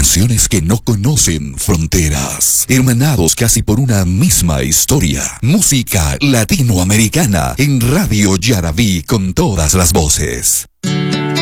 Canciones que no conocen fronteras. Hermanados casi por una misma historia. Música latinoamericana en Radio Yarabí con todas las voces.